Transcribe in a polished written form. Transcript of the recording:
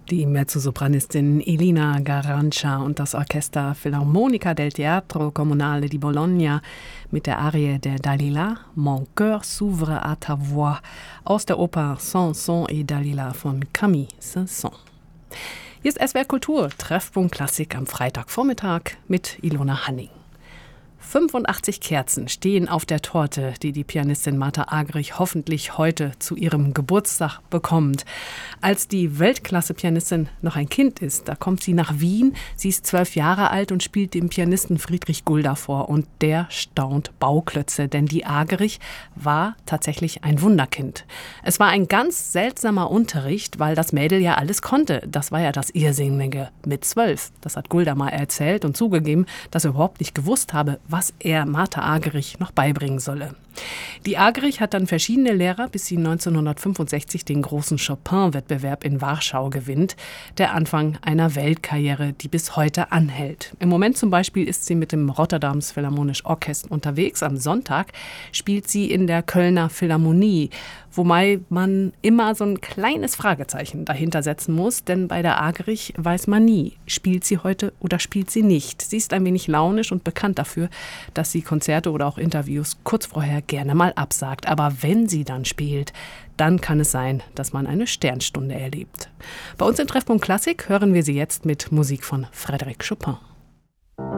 Die Mezzosopranistin Elina Garancia und das Orchester Filarmonica del Teatro Comunale di Bologna mit der Arie der Dalila, Mon cœur s'ouvre à ta voix, aus der Oper Samson et Dalila von Camille Saint-Saëns. Hier ist SWR Kultur, Treffpunkt Klassik am Freitagvormittag mit Ilona Hanning. 85 Kerzen stehen auf der Torte, die die Pianistin Martha Argerich hoffentlich heute zu ihrem Geburtstag bekommt. Als die Weltklasse-Pianistin noch ein Kind ist, da kommt sie nach Wien. Sie ist 12 Jahre alt und spielt dem Pianisten Friedrich Gulda vor. Und der staunt Bauklötze, denn die Argerich war tatsächlich ein Wunderkind. Es war ein ganz seltsamer Unterricht, weil das Mädel ja alles konnte. Das war ja das Irrsinnige mit 12. Das hat Gulda mal erzählt und zugegeben, dass er überhaupt nicht gewusst habe, was er Martha Argerich noch beibringen solle. Die Argerich hat dann verschiedene Lehrer, bis sie 1965 den großen Chopin-Wettbewerb in Warschau gewinnt. Der Anfang einer Weltkarriere, die bis heute anhält. Im Moment zum Beispiel ist sie mit dem Rotterdams Philharmonisch Orchester unterwegs. Am Sonntag spielt sie in der Kölner Philharmonie, wobei man immer so ein kleines Fragezeichen dahinter setzen muss, denn bei der Argerich weiß man nie, spielt sie heute oder spielt sie nicht. Sie ist ein wenig launisch und bekannt dafür, dass sie Konzerte oder auch Interviews kurz vorher gerne mal absagt. Aber wenn sie dann spielt, dann kann es sein, dass man eine Sternstunde erlebt. Bei uns in Treffpunkt Klassik hören wir sie jetzt mit Musik von Frédéric Chopin.